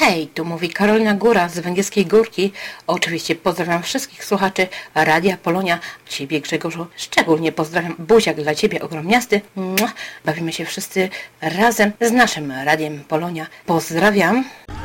Hej, tu mówi Karolina Góra z Węgierskiej Górki. Oczywiście pozdrawiam wszystkich słuchaczy Radia Polonia. Ciebie, Grzegorzu, szczególnie pozdrawiam. Buziak dla Ciebie ogromniasty. Bawimy się wszyscy razem z naszym Radiem Polonia. Pozdrawiam.